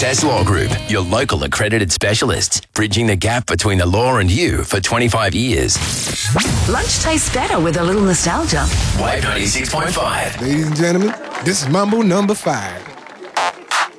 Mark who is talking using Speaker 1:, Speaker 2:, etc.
Speaker 1: Access Law Group, your local accredited specialists, bridging the gap between the law and you for 25 years.
Speaker 2: Lunch tastes better with a little nostalgia.
Speaker 1: Wave 96.5.
Speaker 3: Ladies and gentlemen, this is Mambo number 5.